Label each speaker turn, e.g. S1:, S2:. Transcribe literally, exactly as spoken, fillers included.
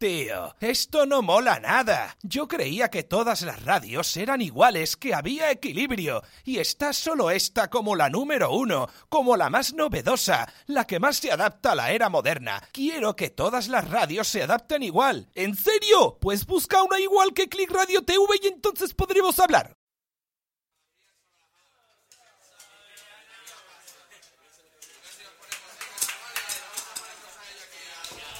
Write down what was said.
S1: Tío, esto no mola nada. Yo creía que todas las radios eran iguales, que había equilibrio. Y está solo esta como la número uno, como la más novedosa, la que más se adapta a la era moderna. Quiero que todas las radios se adapten igual. ¿En serio? Pues busca una igual que Click Radio T V y entonces podremos hablar.